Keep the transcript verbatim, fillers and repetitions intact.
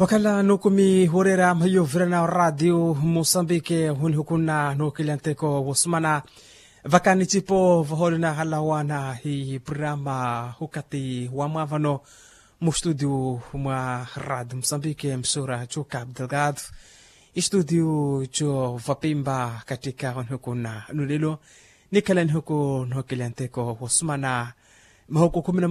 Wakala nukumi horera mayo vrena radio Mosambike hun hukuna no kilianteko wasmana vakani tipo vaholna halawana hi programa hukati wa mavano mu studio mwa radio Mosambike msura chuka Abdelgado studio cho vapimba katika hukuna nulilo nikalan huku no kilianteko wasmana mahuku